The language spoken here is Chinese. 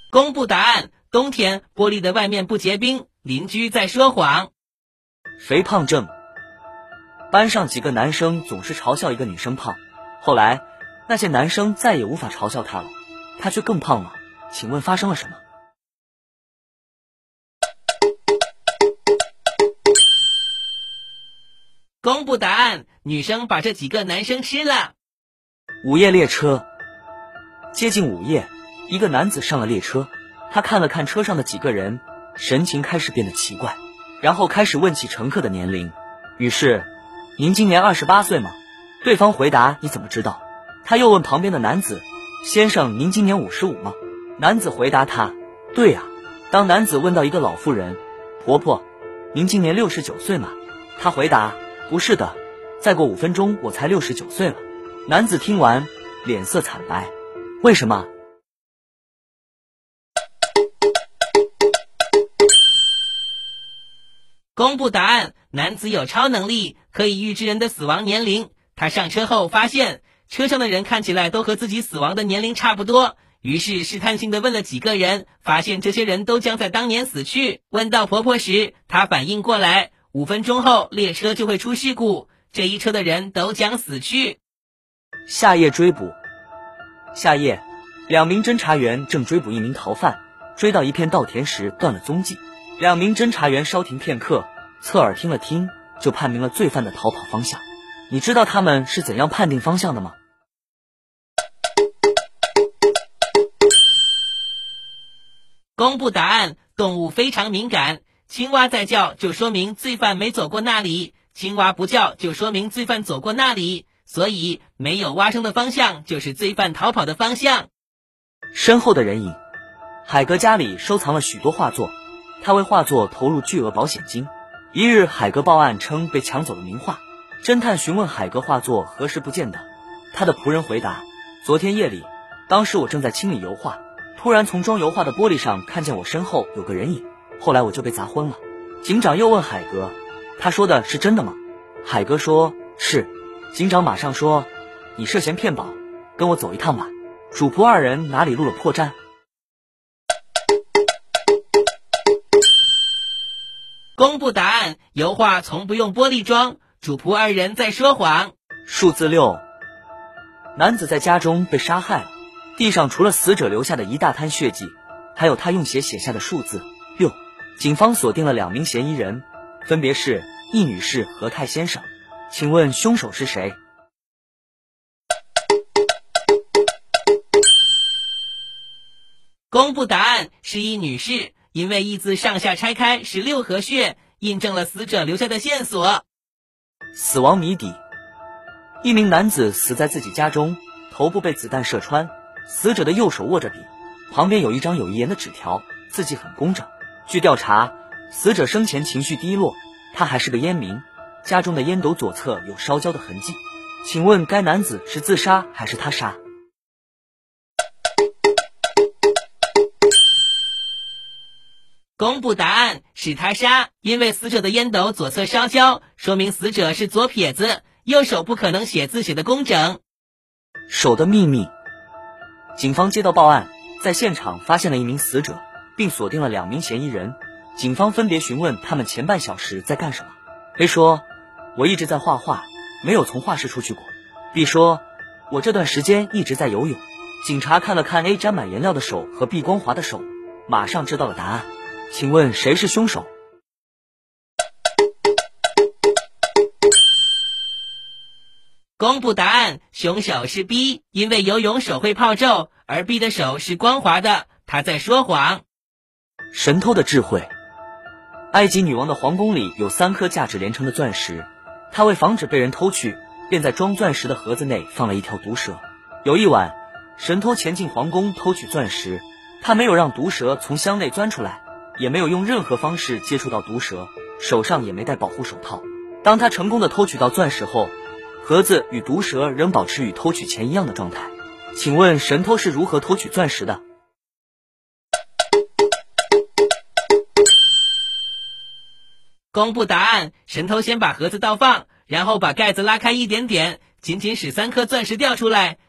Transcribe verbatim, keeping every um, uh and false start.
公布答案，冬天玻璃的外面不结冰，邻居在说谎。 肥胖症。班上几个男生总是嘲笑一个女生胖，后来那些男生再也无法嘲笑她了，她却更胖了。请问发生了什么？ 公布答案，女生把这几个男生吃了。 午夜列车。接近午夜，一个男子上了列车，他看了看车上的几个人，神情开始变得奇怪，然后开始问起乘客的年龄。于是，您今年二十八岁吗？对方回答，你怎么知道？他又问旁边的男子，先生，您今年五十五吗？男子回答他，对呀。当男子问到一个老妇人，婆婆，您今年六十九岁吗？他回答，不是的，再过五分钟我才六十九岁了。男子听完，脸色惨白，为什么？ 公布答案，男子有超能力，可以预知人的死亡年龄。他上车后发现，车上的人看起来都和自己死亡的年龄差不多，于是试探性地问了几个人，发现这些人都将在当年死去。问到婆婆时，她反应过来，五分钟后列车就会出事故，这一车的人都将死去。 夏夜追捕。夏夜，两名侦查员正追捕一名逃犯，追到一片稻田时断了踪迹。两名侦查员稍停片刻，侧耳听了听，就判明了罪犯的逃跑方向。你知道他们是怎样判定方向的吗？ 公布答案，动物非常敏感，青蛙在叫就说明罪犯没走过那里，青蛙不叫就说明罪犯走过那里，所以没有蛙声的方向就是罪犯逃跑的方向。 身后的人影。海格家里收藏了许多画作，他为画作投入巨额保险金。一日，海格报案称被抢走了名画，侦探询问海格画作何时不见的，他的仆人回答，昨天夜里，当时我正在清理油画，突然从装油画的玻璃上看见我身后有个人影，后来我就被砸昏了。警长又问海格，他说的是真的吗？海格说是。警长马上说，你涉嫌骗保，跟我走一趟吧。主仆二人哪里露了破绽？ 公布答案，油画从不用玻璃装，主仆二人在说谎。 数字六。男子在家中被杀害了，地上除了死者留下的一大滩血迹，还有他用血写下的数字六。警方锁定了两名嫌疑人，分别是易女士和泰先生。请问凶手是谁？ 公布答案，是易女士，因为易字上下拆开是六合穴，印证了死者留下的线索。 死亡谜底。一名男子死在自己家中，头部被子弹射穿，死者的右手握着笔，旁边有一张有遗言的纸条，字迹很工整。据调查，死者生前情绪低落，他还是个烟民，家中的烟斗左侧有烧焦的痕迹。请问该男子是自杀还是他杀？ 公布答案，是他杀，因为死者的烟斗左侧烧焦，说明死者是左撇子，右手不可能写字写得工整。 手的秘密。警方接到报案，在现场发现了一名死者，并锁定了两名嫌疑人。警方分别询问他们前半小时在干什么。A 说，我一直在画画，没有从画室出去过。B 说，我这段时间一直在游泳。警察看了看 A 沾满颜料的手和 B 光滑的手，马上知道了答案。请问谁是凶手？ 公布答案，凶手是 B， 因为游泳手会泡皱，而 B 的手是光滑的，他在说谎。 神偷的智慧。埃及女王的皇宫里有三颗价值连城的钻石，她为防止被人偷去，便在装钻石的盒子内放了一条毒蛇。有一晚，神偷前进皇宫偷取钻石，他没有让毒蛇从箱内钻出来，也没有用任何方式接触到毒蛇，手上也没戴保护手套。当他成功的偷取到钻石后，盒子与毒蛇仍保持与偷取前一样的状态。请问神偷是如何偷取钻石的？ 公布答案，神偷先把盒子倒放，然后把盖子拉开一点点，仅仅使三颗钻石掉出来，